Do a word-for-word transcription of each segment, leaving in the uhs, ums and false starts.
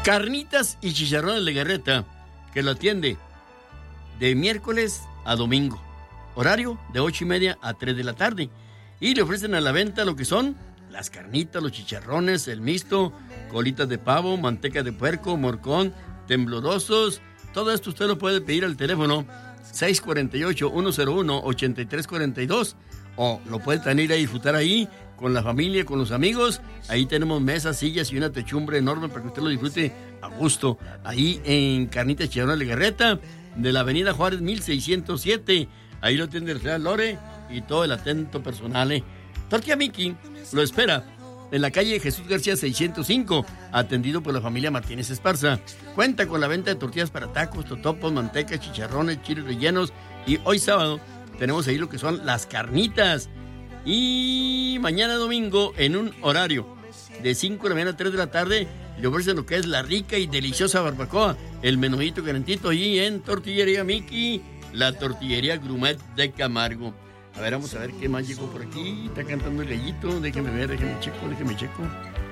Carnitas y chicharrones Legarreta, que lo atiende de miércoles a domingo. Horario de ocho y media a tres de la tarde. Y le ofrecen a la venta lo que son las carnitas, los chicharrones, el mixto, colitas de pavo, manteca de puerco, morcón, temblorosos. Todo esto usted lo puede pedir al teléfono seis cuatro ocho, uno cero uno, ocho tres cuatro dos. O lo puede también ir a disfrutar ahí con la familia, con los amigos. Ahí tenemos mesas, sillas y una techumbre enorme para que usted lo disfrute a gusto. Ahí en Carnitas Chicharrones Legarreta, de la avenida Juárez mil seiscientos siete. Ahí lo tiene el señor Lore y todo el atento personal. ¿eh? Tortilla Miki lo espera en la calle Jesús García seiscientos cinco, atendido por la familia Martínez Esparza. Cuenta con la venta de tortillas para tacos, totopos, manteca, chicharrones, chiles rellenos. Y hoy sábado tenemos ahí lo que son las carnitas. Y mañana domingo, en un horario de cinco de la mañana a tres de la tarde, le ofrecen lo que es la rica y deliciosa barbacoa, el menudito calentito allí en Tortillería Miki, la tortillería Grumet de Camargo. A ver, vamos a ver qué más llegó por aquí. Está cantando el gallito, déjeme ver, déjeme checo, déjeme checo.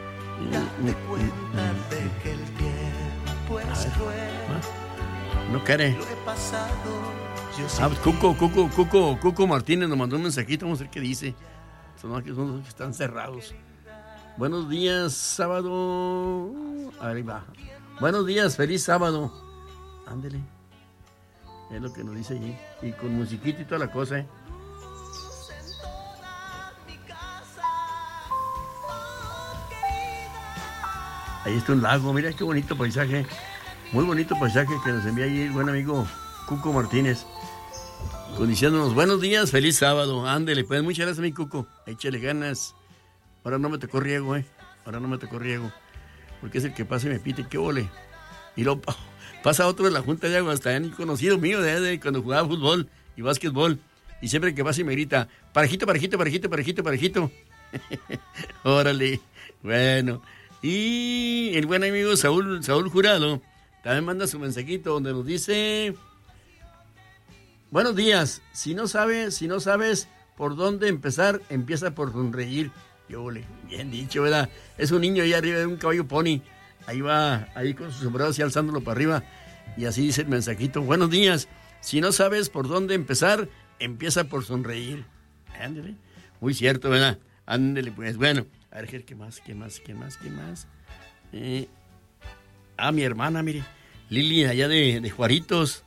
No quiere. Ah, Cuco, Cuco, Cuco, Cuco Martínez nos mandó un mensajito, vamos a ver qué dice. Son los que, son los que están cerrados. Buenos días, sábado. Ahí va. Buenos días, feliz sábado. Ándele. Es lo que nos dice allí. Y con musiquita y toda la cosa, ¿eh? Ahí está un lago, mira qué bonito paisaje. Muy bonito paisaje que nos envía ahí el buen amigo Cuco Martínez. Diciéndonos buenos días, feliz sábado. Ándele, pues muchas gracias, mi Cuco. Échale ganas. Ahora no me tocó riego, eh. Ahora no me tocó riego. Porque es el que pasa y me pite, qué ole. Y luego pasa otro de la Junta de Agua, hasta ni conocido mío de, de cuando jugaba fútbol y básquetbol. Y siempre que pasa y me grita, parejito, parejito, parejito, parejito, parejito. Órale. Bueno. Y el buen amigo Saúl, Saúl Jurado también manda su mensajito donde nos dice: buenos días, si no sabes, si no sabes por dónde empezar, empieza por sonreír. Yo, bien dicho, ¿verdad? Es un niño ahí arriba de un caballo pony. Ahí va, ahí con su sombrero así alzándolo para arriba. Y así dice el mensajito: buenos días, si no sabes por dónde empezar, empieza por sonreír. Ándele, muy cierto, ¿verdad? Ándele, pues, bueno. A ver, ¿qué más, qué más, qué más, qué más? Eh, ah, mi hermana, mire, Lili, allá de, de Juaritos.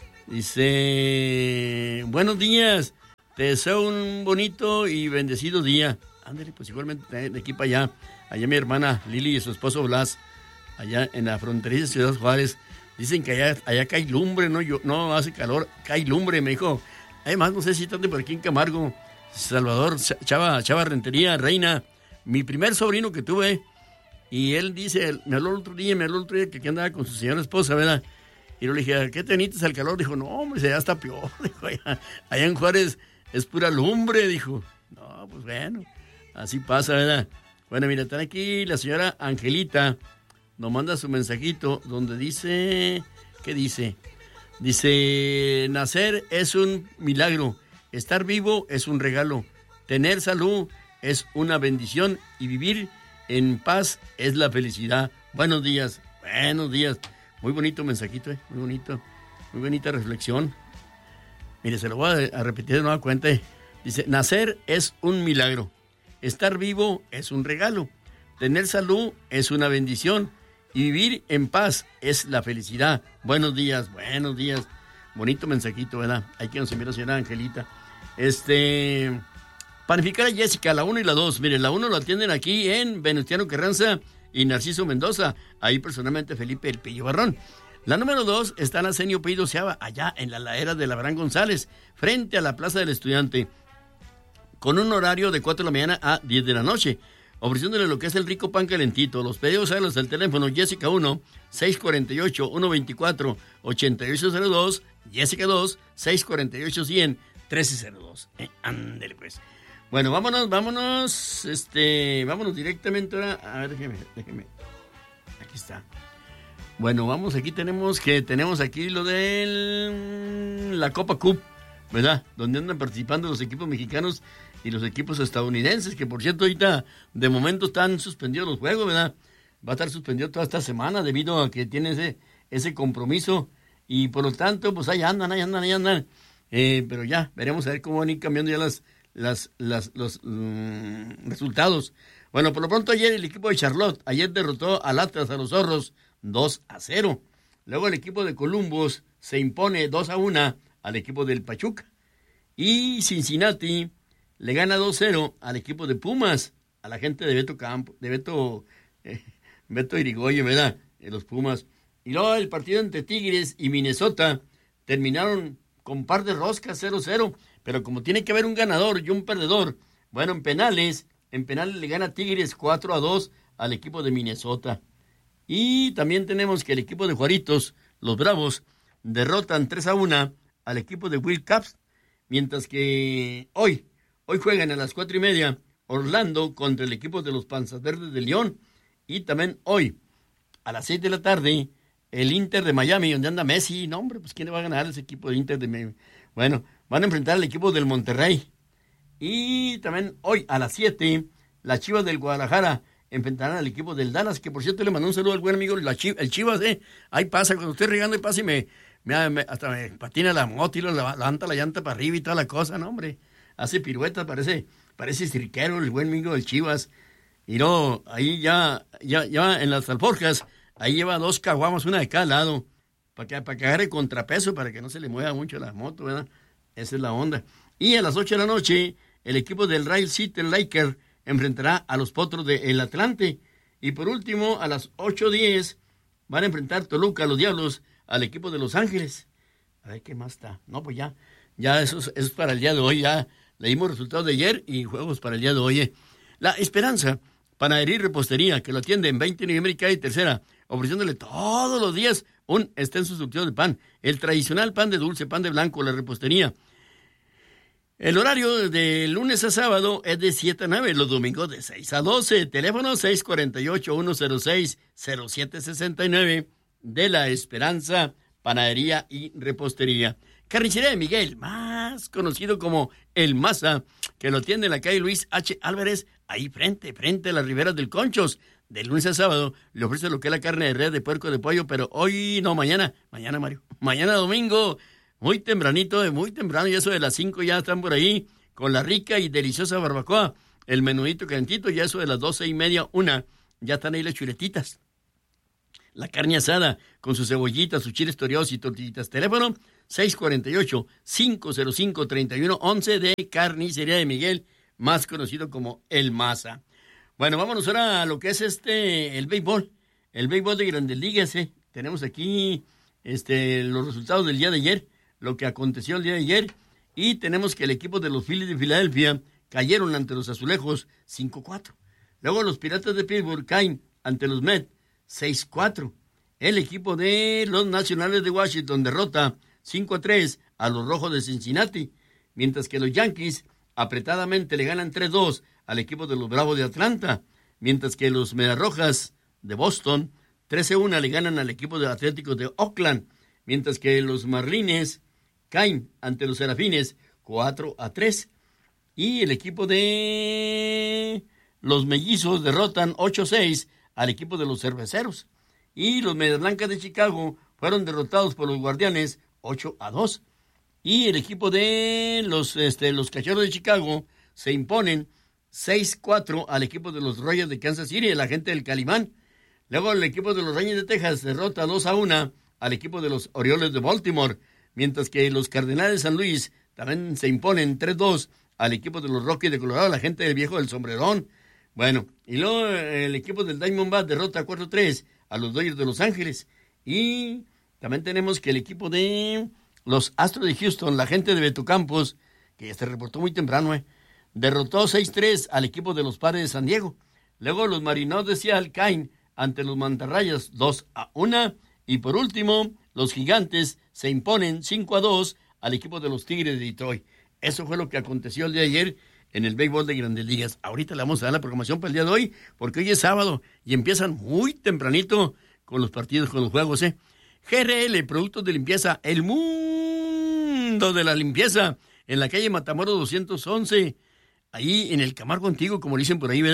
Dice: buenos días, te deseo un bonito y bendecido día. Ándale, pues igualmente de aquí para allá. Allá mi hermana Lili y su esposo Blas, allá en la fronteriza Ciudad Juárez. Dicen que allá, allá cae lumbre, no, yo, no hace calor, cae lumbre, me dijo. Además, no sé si están de por aquí en Camargo, Salvador, Chava, Chava Rentería, Reina, mi primer sobrino que tuve. Y él dice, me habló el otro día, me habló el otro día que aquí andaba con su señora esposa, ¿verdad? Y yo le dije, ¿qué tenites al calor? Dijo, no, hombre, ya está peor. Dijo, allá, allá en Juárez es pura lumbre, dijo. No, pues bueno, así pasa, ¿verdad? Bueno, mira, está aquí la señora Angelita, nos manda su mensajito donde dice, ¿qué dice? Dice, nacer es un milagro, estar vivo es un regalo, tener salud es una bendición y vivir en paz es la felicidad. Buenos días, buenos días. Muy bonito mensajito, ¿eh? Muy bonito, muy bonita reflexión. Mire, se lo voy a, a repetir de nueva cuenta. ¿eh? Dice, nacer es un milagro, estar vivo es un regalo, tener salud es una bendición y vivir en paz es la felicidad. Buenos días, buenos días. Bonito mensajito, ¿verdad? Hay que nos enviar la señora Angelita. Este, Panificar a Jessica, la uno y la dos. Miren, la uno lo atienden aquí en Venustiano Carranza y Narciso Mendoza. Ahí personalmente Felipe El Pillo Barrón. La número dos está en Arsenio Pío Seaba, allá en la ladera de Labrán González, frente a la Plaza del Estudiante, con un horario de cuatro de la mañana a diez de la noche, ofreciéndole lo que es el rico pan calentito. Los pedidos a los del teléfono Jessica uno, seis cuatro ocho, uno dos cuatro, ocho ocho cero dos, Jessica dos, seis cuatro ocho, cien, trece cero dos. Eh, ándele pues. Bueno, vámonos, vámonos, este, vámonos directamente ahora. A ver, déjeme, déjeme. Aquí está. Bueno, vamos, aquí tenemos que, tenemos aquí lo de la Copa Cup, ¿verdad? Donde andan participando los equipos mexicanos y los equipos estadounidenses, que por cierto ahorita de momento están suspendidos los juegos, ¿verdad? va a estar suspendido toda esta semana debido a que tiene ese, ese compromiso y por lo tanto, pues ahí andan, ahí andan, ahí andan. Eh, pero ya, veremos a ver cómo van a ir cambiando ya las, las, las, los mm, resultados. Bueno, por lo pronto ayer el equipo de Charlotte, ayer derrotó al Atlas, a los Zorros, dos a cero. Luego el equipo de Columbus se impone dos a uno al equipo del Pachuca. Y Cincinnati le gana dos cero al equipo de Pumas, a la gente de Beto Campo, de Beto, eh, Beto Irigoyen, ¿verdad? De los Pumas. Y luego el partido entre Tigres y Minnesota terminaron con par de roscas cero cero, pero como tiene que haber un ganador y un perdedor, bueno, en penales, en penales le gana Tigres cuatro a dos al equipo de Minnesota. Y también tenemos que el equipo de Juaritos, los Bravos, derrotan tres a uno al equipo de Wildcats, mientras que hoy, hoy juegan a las cuatro y media Orlando contra el equipo de los Panzas Verdes de León. Y también hoy, a las seis de la tarde, el Inter de Miami, donde anda Messi. No, hombre, pues ¿quién le va a ganar a ese equipo de Inter de Miami? Bueno, van a enfrentar al equipo del Monterrey. Y también hoy, a las siete, las Chivas del Guadalajara enfrentarán al equipo del Dallas, que por cierto le mandó un saludo al buen amigo, la Chiv- el Chivas, eh. Ahí pasa, cuando estoy regando y pasa y me, me, me hasta me patina la moto y lo levanta la llanta para arriba y toda la cosa, no, hombre. Hace piruetas, parece, parece cirquero el buen amigo del Chivas. Y no, ahí ya, ya, ya en las alforjas, ahí lleva dos caguamas, una de cada lado, para que, para que agarre contrapeso, para que no se le mueva mucho la moto, ¿verdad? Esa es la onda. Y a las ocho de la noche, el equipo del Real City Lakers enfrentará a los Potros del Atlante. Y por último, a las ocho diez, van a enfrentar Toluca, los Diablos, al equipo de Los Ángeles. A ver qué más está. No, pues ya, ya eso es, eso es para el día de hoy, ya leímos resultados de ayer y juegos para el día de hoy. La Esperanza, Panadería y Repostería, que lo atiende en veinte de noviembre y calle Tercera, ofreciéndole todos los días un extenso surtido de pan, el tradicional pan de dulce, pan de blanco, la repostería. El horario de lunes a sábado es de siete a nueve, los domingos de seis a doce. Teléfono seis cuatro ocho, uno cero seis, cero siete seis nueve de La Esperanza, Panadería y Repostería. Carnicería de Miguel, más conocido como El Maza, que lo atiende en la calle Luis H. Álvarez, ahí frente, frente a las riberas del Conchos. De lunes a sábado le ofrece lo que es la carne de res, de puerco, de pollo, pero hoy no, mañana, mañana Mario, mañana domingo, muy tempranito, muy temprano, y eso de las cinco ya están por ahí, con la rica y deliciosa barbacoa, el menudito calentito, y eso de las doce y media, una, ya están ahí las chuletitas. La carne asada, con sus cebollitas, sus chiles toreados y tortillitas. Teléfono seis cuatro ocho, cinco cero cinco, tres uno uno uno de Carnicería de Miguel, más conocido como El Maza. Bueno, vámonos ahora a lo que es este, el béisbol, el béisbol de Grandes Ligas, ¿eh? Tenemos aquí este, los resultados del día de ayer, lo que aconteció el día de ayer, y tenemos que el equipo de los Phillies de Filadelfia cayeron ante los Azulejos cinco cuatro. Luego los Piratas de Pittsburgh caen ante los Mets seis cuatro. El equipo de los Nacionales de Washington derrota cinco a tres a los Rojos de Cincinnati, mientras que los Yankees apretadamente le ganan tres dos al equipo de los Bravos de Atlanta, mientras que los Mediarrojas de Boston trece a uno le ganan al equipo de Atléticos de Oakland, mientras que los Marlins caen ante los Serafines cuatro a tres, y el equipo de los Mellizos derrotan ocho a seis al equipo de los Cerveceros, y los Medias Blancas de Chicago fueron derrotados por los Guardianes ocho a dos, y el equipo de los, este, los Cachorros de Chicago se imponen seis cuatro al equipo de los Royals de Kansas City, la gente del Calimán. Luego el equipo de los Rangers de Texas derrota dos a uno al equipo de los Orioles de Baltimore, mientras que los Cardenales de San Luis también se imponen tres dos al equipo de los Rockies de Colorado, la gente del viejo del sombrerón. Bueno, y luego el equipo del Diamondback derrota cuatro tres a los Dodgers de Los Ángeles. Y también tenemos que el equipo de los Astros de Houston, la gente de Beto Campos, que ya se reportó muy temprano, eh, derrotó seis tres al equipo de los Padres de San Diego. Luego los Marineros de Seattle caen ante los Mantarrayas dos a uno. Y por último, los Gigantes se imponen cinco a dos al equipo de los Tigres de Detroit. Eso fue lo que aconteció el día de ayer en el béisbol de Grandes Ligas. Ahorita le vamos a dar la programación para el día de hoy, porque hoy es sábado y empiezan muy tempranito con los partidos, con los juegos, ¿eh? G R L, Productos de Limpieza, el mundo de la limpieza, en la calle Matamoros doscientos once, ahí en el Camargo Antiguo, como dicen por ahí, ¿verdad?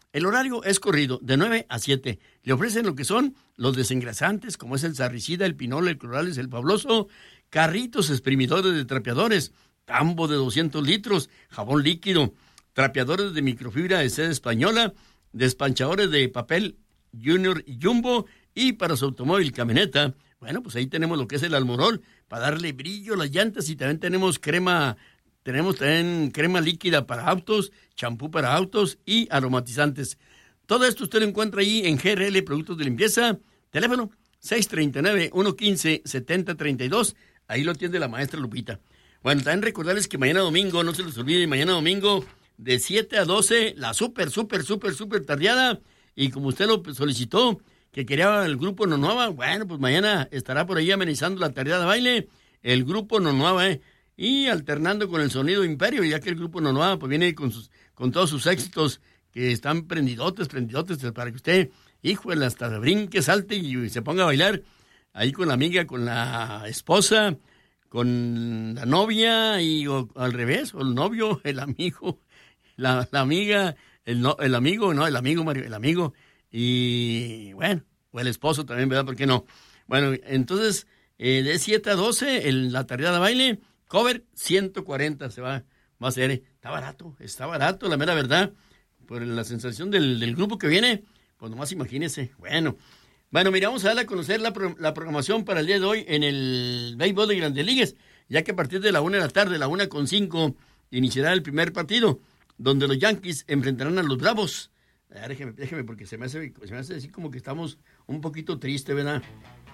El horario es corrido, de nueve a siete. Le ofrecen lo que son los desengrasantes, como es el sarricida, el pinol, el clorales, el fabuloso, carritos exprimidores de trapeadores, tambo de doscientos litros, jabón líquido, trapeadores de microfibra de seda española, despanchadores de papel Junior y Jumbo, y para su automóvil camioneta, bueno, pues ahí tenemos lo que es el almorol, para darle brillo a las llantas, y también tenemos crema, tenemos también crema líquida para autos, champú para autos y aromatizantes. Todo esto usted lo encuentra ahí en G R L Productos de Limpieza, teléfono seis tres nueve, uno uno cinco, siete cero tres dos, ahí lo atiende la maestra Lupita. Bueno, también recordarles que mañana domingo, no se les olvide, mañana domingo, de siete a doce, la súper, súper, súper, súper tardeada, y como usted lo solicitó, que quería el grupo Nonuava, bueno, pues mañana estará por ahí amenizando la tardeada de baile, el grupo Nonuava, ¿eh? Y alternando con el sonido Imperio, ya que el grupo Nonuava pues viene con sus con todos sus éxitos, que están prendidotes, prendidotes, para que usted, híjole, hasta brinque, salte y se ponga a bailar, ahí con la amiga, con la esposa, con la novia, y o, al revés, o el novio, el amigo, la, la amiga, el, no, el amigo, no, el amigo, Mario, el amigo, y bueno, o el esposo también, ¿verdad? ¿Por qué no? Bueno, entonces, eh, de siete a doce, en la tardeada de baile, cover ciento cuarenta se va, va a ser, eh. Está barato, está barato, la mera verdad, por la sensación del, del grupo que viene, pues nomás imagínese, bueno. Bueno, mira, vamos a darle a conocer la, pro, la programación para el día de hoy en el béisbol de Grandes Ligas, ya que a partir de la una de la tarde, la una con cinco, iniciará el primer partido, donde los Yankees enfrentarán a los Bravos. Ah, déjeme, déjeme, porque se me hace, se me hace así como que estamos un poquito tristes, ¿verdad?